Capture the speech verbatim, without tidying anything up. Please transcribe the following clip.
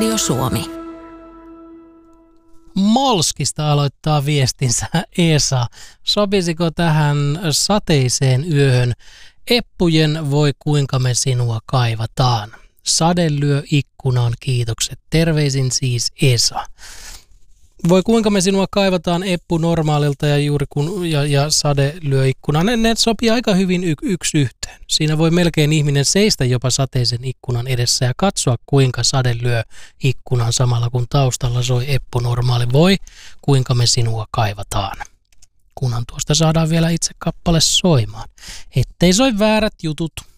Radio Suomi. Molskista aloittaa viestinsä Esa. Sopisiko tähän sateiseen yöhön? Eppujen voi kuinka me sinua kaivataan. Sade lyö ikkunaan, kiitokset. Terveisin siis Esa. Voi kuinka me sinua kaivataan Eppu normaalilta ja juuri kun ja, ja sade lyö ikkunaan. Ne, ne sopii aika hyvin y, yksi yhteen. Siinä voi melkein ihminen seistä jopa sateisen ikkunan edessä ja katsoa kuinka sade lyö ikkunaan samalla kun taustalla soi Eppu normaali. Voi kuinka me sinua kaivataan. Kunhan tuosta saadaan vielä itse kappale soimaan. Ettei soi väärät jutut.